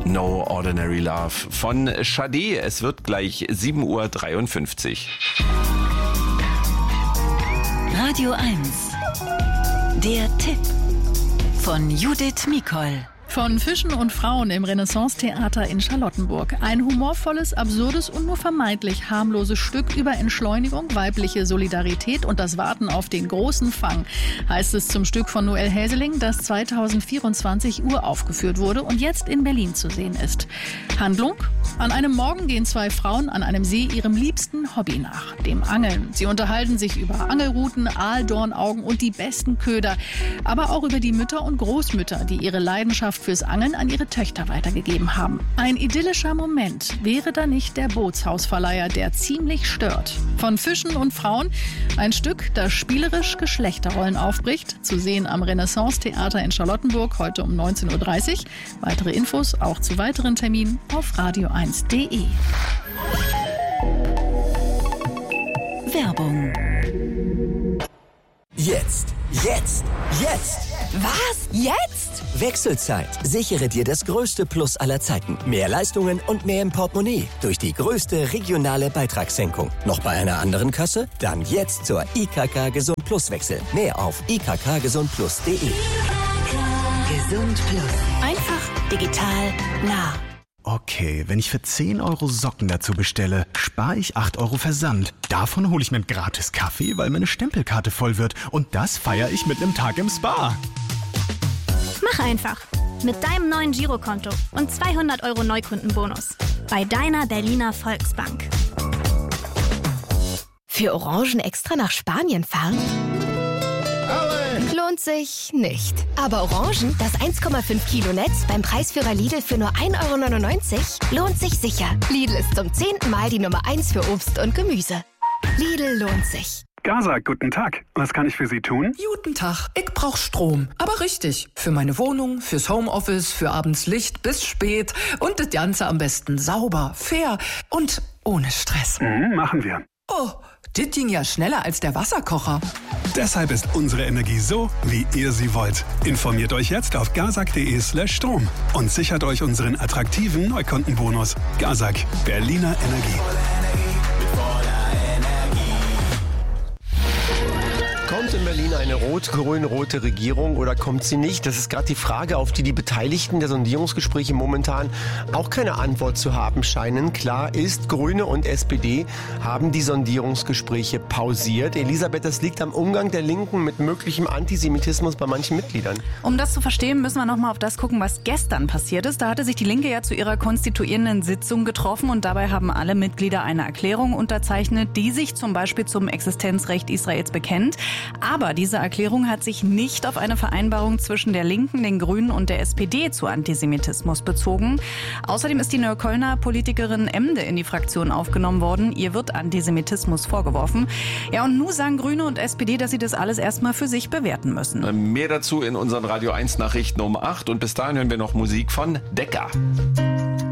No Ordinary Love von Sade. Es wird gleich 7:53 Uhr. Radio 1. Der Tipp von Judith Mikol. Von Fischen und Frauen im Renaissance-Theater in Charlottenburg. Ein humorvolles, absurdes und nur vermeintlich harmloses Stück über Entschleunigung, weibliche Solidarität und das Warten auf den großen Fang, heißt es zum Stück von Noel Häseling, das 2024 uraufgeführt wurde und jetzt in Berlin zu sehen ist. Handlung? An einem Morgen gehen zwei Frauen an einem See ihrem liebsten Hobby nach, dem Angeln. Sie unterhalten sich über Angelruten, Aaldornaugen und die besten Köder, aber auch über die Mütter und Großmütter, die ihre Leidenschaft fürs Angeln an ihre Töchter weitergegeben haben. Ein idyllischer Moment wäre da nicht der Bootshausverleiher, der ziemlich stört. Von Fischen und Frauen ein Stück, das spielerisch Geschlechterrollen aufbricht. Zu sehen am Renaissance-Theater in Charlottenburg heute um 19:30 Uhr. Weitere Infos auch zu weiteren Terminen auf radio1.de. Werbung. Jetzt! Was? Jetzt? Wechselzeit. Sichere dir das größte Plus aller Zeiten. Mehr Leistungen und mehr im Portemonnaie. Durch die größte regionale Beitragssenkung. Noch bei einer anderen Kasse? Dann jetzt zur IKK Gesund Plus Wechsel. Mehr auf ikkgesundplus.de. Gesund Plus. Einfach, digital, nah. Okay, wenn ich für 10 Euro Socken dazu bestelle, spare ich 8 Euro Versand. Davon hole ich mir einen gratis Kaffee, weil meine Stempelkarte voll wird. Und das feiere ich mit einem Tag im Spa. Mach einfach. Mit deinem neuen Girokonto und 200 Euro Neukundenbonus. Bei deiner Berliner Volksbank. Für Orangen extra nach Spanien fahren? Lohnt sich nicht. Aber Orangen, das 1,5 Kilo Netz beim Preisführer Lidl für nur 1,99 € lohnt sich sicher. Lidl ist zum 10. Mal die Nummer 1 für Obst und Gemüse. Lidl lohnt sich. Gaza, guten Tag. Was kann ich für Sie tun? Guten Tag. Ich brauch Strom. Aber richtig. Für meine Wohnung, fürs Homeoffice, für abends Licht bis spät. Und das Ganze am besten sauber, fair und ohne Stress. Machen wir. Oh, das ging ja schneller als der Wasserkocher. Deshalb ist unsere Energie so, wie ihr sie wollt. Informiert euch jetzt auf gazak.de/Strom und sichert euch unseren attraktiven Neukundenbonus. Gazak, Berliner Energie. Kommt in Berlin eine rot-grün-rote Regierung oder kommt sie nicht? Das ist gerade die Frage, auf die die Beteiligten der Sondierungsgespräche momentan auch keine Antwort zu haben scheinen. Klar ist, Grüne und SPD haben die Sondierungsgespräche pausiert. Elisabeth, das liegt am Umgang der Linken mit möglichem Antisemitismus bei manchen Mitgliedern. Um das zu verstehen, müssen wir nochmal auf das gucken, was gestern passiert ist. Da hatte sich die Linke ja zu ihrer konstituierenden Sitzung getroffen und dabei haben alle Mitglieder eine Erklärung unterzeichnet, die sich zum Beispiel zum Existenzrecht Israels bekennt. Aber diese Erklärung hat sich nicht auf eine Vereinbarung zwischen der Linken, den Grünen und der SPD zu Antisemitismus bezogen. Außerdem ist die Neuköllner Politikerin Emde in die Fraktion aufgenommen worden. Ihr wird Antisemitismus vorgeworfen. Ja, und nun sagen Grüne und SPD, dass sie das alles erstmal für sich bewerten müssen. Mehr dazu in unseren Radio 1 Nachrichten um 8 und bis dahin hören wir noch Musik von Decker.